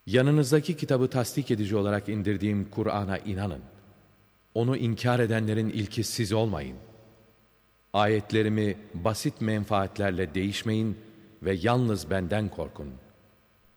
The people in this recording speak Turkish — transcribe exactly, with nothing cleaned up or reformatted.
Yanınızdaki kitabı tasdik edici olarak indirdiğim Kur'an'a inanın. Onu inkar edenlerin ilki siz olmayın. Ayetlerimi basit menfaatlerle değişmeyin ve yalnız benden korkun.